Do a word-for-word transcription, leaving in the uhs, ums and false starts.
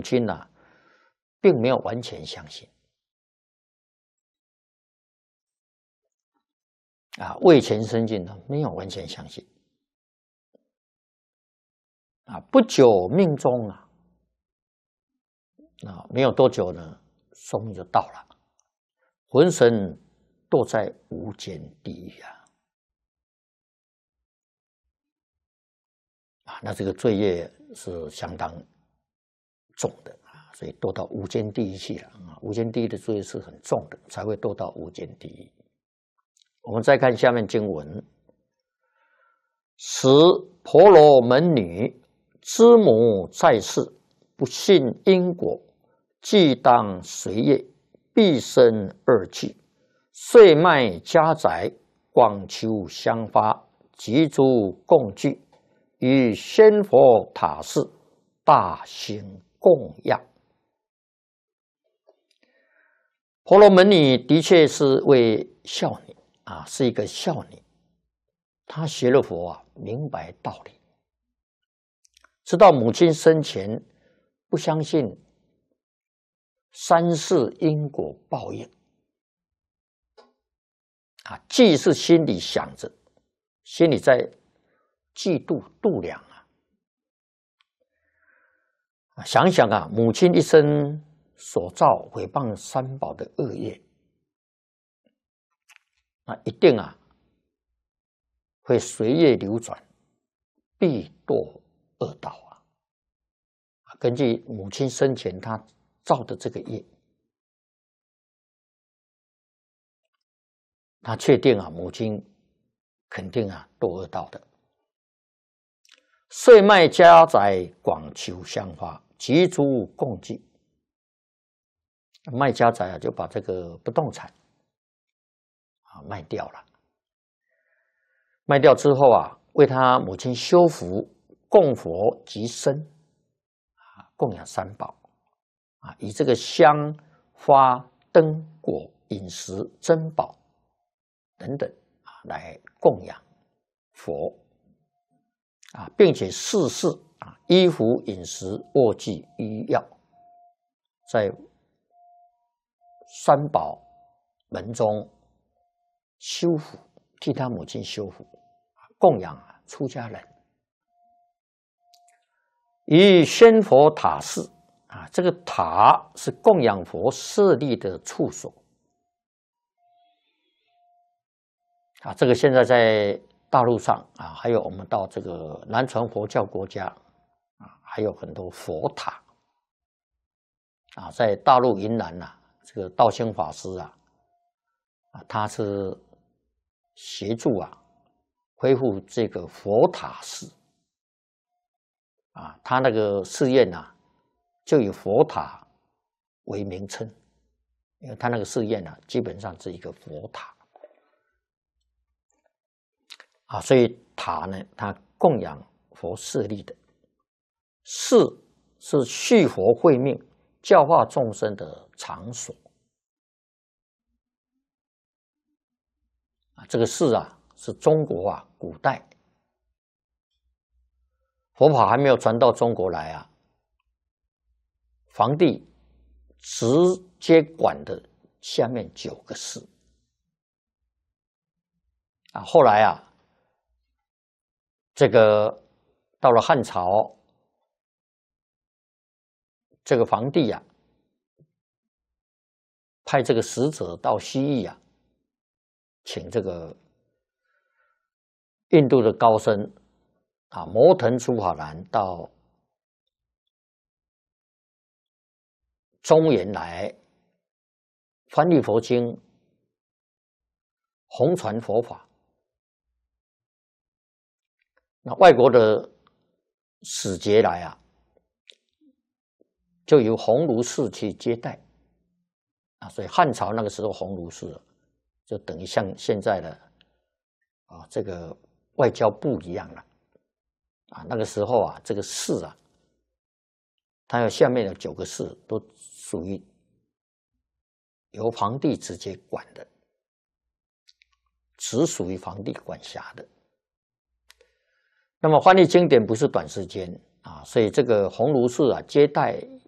亲呐、啊，并没有完全相信。啊，魏全生进呢，没有完全相信。啊，不久命中啊，啊，没有多久呢，寿命就到了，浑身堕在无间地狱啊！啊，那这个罪业是相当重的啊，所以堕到无间地狱去了啊！无间地狱的罪业是很重的，才会堕到无间地狱。我们再看下面经文：使婆罗门女之母在世，不信因果，既当随业，必生恶趣，遂卖家宅，广求香花，及诸供具，与仙佛塔寺大行供养。婆罗门女的确是位孝女啊，是一个孝女。她学了佛啊，明白道理，知道母亲生前不相信三世因果报应啊，既是心里想着，心里在嫉妒度量啊。想想啊，母亲一生所造毁谤三宝的恶业，那一定啊会随业流转，必堕恶道啊。根据母亲生前她造的这个业，他确定啊，母亲肯定啊堕恶道的。遂卖家宅，广求香花，及诸供具。卖家宅啊，就把这个不动产啊卖掉了。卖掉之后啊，为他母亲修福，供佛及僧啊，供养三宝啊，以这个香花灯果饮食珍宝等等啊来供养佛啊，并且事事啊衣服饮食卧具医药，在三宝门中修福，替他母亲修福，供养出家人。以仙佛塔寺啊，这个塔是供养佛设立的处所啊，这个现在在大陆上啊，还有我们到这个南传佛教国家啊，还有很多佛塔啊，在大陆云南呐、啊，这个道兴法师啊，啊，他是协助啊恢复这个佛塔寺啊，他那个寺院呐、啊，就以佛塔为名称，因为他那个寺院啊，基本上是一个佛塔啊，所以塔呢，它供养佛设立的，寺是续佛慧命、教化众生的场所啊。这个寺啊，是中国啊古代佛法还没有传到中国来啊，皇帝直接管的下面九个寺啊。后来啊，这个到了汉朝，这个皇帝啊，派这个使者到西域啊，请这个印度的高僧啊摩腾珠法兰到中原来翻译佛经，弘传佛法。那外国的使节来啊，就由鸿胪寺去接待啊，所以汉朝那个时候鸿胪寺就等于像现在的啊这个外交部一样了啊。那个时候啊，这个寺啊，它有下面的九个寺都属于由皇帝直接管的，只属于皇帝管辖的。那么翻译经典不是短时间啊，所以这个鸿胪寺啊接待